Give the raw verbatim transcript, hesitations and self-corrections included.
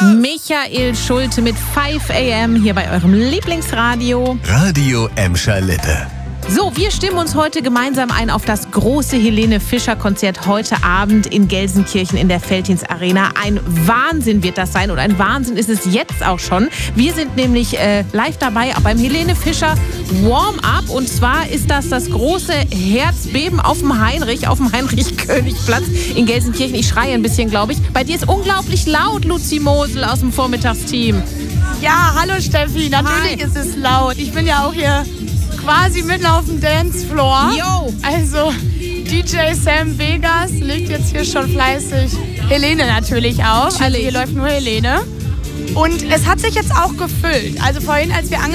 Michael Schulte mit fünf a m hier bei eurem Lieblingsradio. Radio Emscher Lippe. So, wir stimmen uns heute gemeinsam ein auf das große Helene Fischer-Konzert heute Abend in Gelsenkirchen in der Veltins Arena. Ein Wahnsinn wird das sein und ein Wahnsinn ist es jetzt auch schon. Wir sind nämlich äh, live dabei beim Helene Fischer Warm-Up und zwar ist das das große Herzbeben auf dem Heinrich, auf dem Heinrich-König-Platz in Gelsenkirchen. Ich schreie ein bisschen, glaube ich. Bei dir ist unglaublich laut, Luzi Mosel aus dem Vormittagsteam. Ja, hallo Steffi, natürlich Hi. Ist es laut. Ich bin ja auch hier quasi mitten auf dem Dancefloor. Yo. Also D J Sam Vegas legt jetzt hier schon fleißig Helene natürlich auf. Also hier läuft nur Helene. Und es hat sich jetzt auch gefüllt. Also vorhin, als wir angefangen